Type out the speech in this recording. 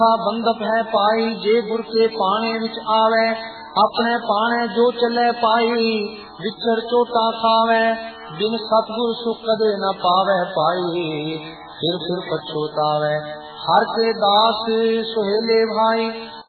बंधप है पाई जे गुर के पाने विच आवे, अपने पाने जो चले पाई विचर चोटा खावे, बिन सतगुर सुख कदे न पावे पाई फिर पछोतावे। हर के दास सुहेले भाई